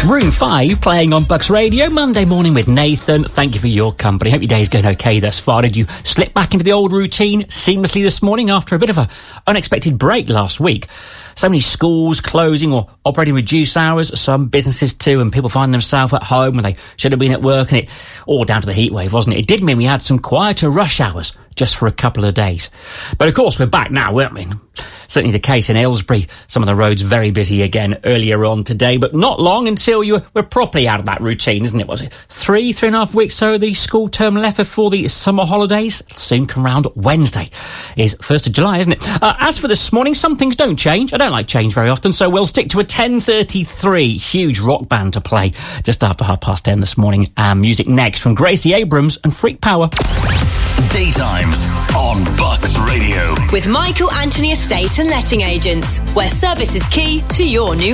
Room 5 playing on Bucks Radio Monday morning with Nathan. Thank you for your company. Hope your day's going okay thus far. Did you slip back into the old routine seamlessly this morning after a bit of an unexpected break last week? So many schools closing or operating reduced hours, some businesses too, and people find themselves at home when they should have been at work, and it all down to the heat wave, wasn't it? It did mean we had some quieter rush hours just for a couple of days. But of course we're back now, weren't we? Certainly the case in Aylesbury. Some of the roads very busy again earlier on today, but not long until you were properly out of that routine, isn't it? Was it 3.5 weeks so the school term left before the summer holidays? It'll soon come round. Wednesday is 1st of July, isn't it? As for this morning, some things don't change. I don't like change very often, so we'll stick to a 10:33 huge rock band to play just after 10:30 this morning. And music next from Gracie Abrams and Freak Power. Daytimes on Bucks Radio. With Michael Anthony Estate and Letting Agents, where service is key to your new